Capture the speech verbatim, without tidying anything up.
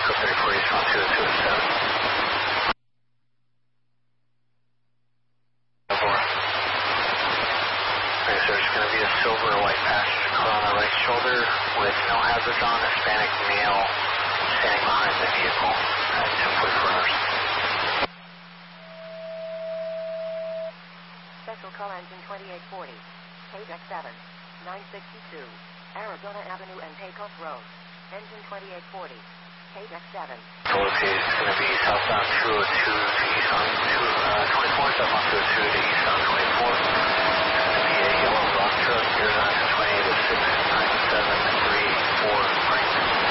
Echo thirty-four, eastbound two oh two oh seven. Okay, so there's going to be a silver or white passenger car on the right shoulder with no hazards on, Hispanic male standing behind the vehicle at ten forty-four hours. Special call engine twenty-eight forty, K D E C seven, nine sixty-two, Arizona Avenue and Pecos Road. Engine twenty-eight forty, K D E C seven. So okay, it's going to be southbound two oh two to eastbound twenty-four, southbound two oh two to eastbound twenty-four. It's going to be a yellow rock truck, Arizona twenty-eight oh six nine seven three four.